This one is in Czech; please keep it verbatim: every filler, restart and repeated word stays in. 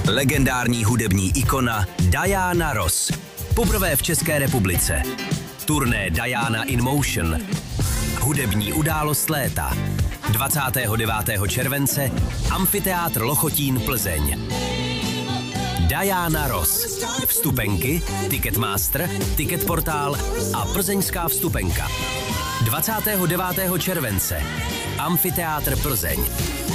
Legendární hudební ikona Diana Ross. Poprvé v České republice. Turné Diana in Motion. Hudební událost léta. dvacátého devátého července Amfiteátr Lochotín, Plzeň. Diana Ross. Vstupenky, Ticketmaster, Ticketportál a plzeňská vstupenka. dvacátého devátého července Amfiteátr Plzeň.